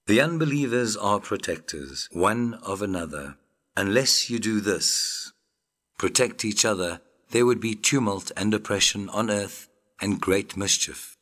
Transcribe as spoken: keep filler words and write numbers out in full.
The unbelievers are protectors, one of another. Unless you do this, protect each other, there would be tumult and oppression on earth and great mischief.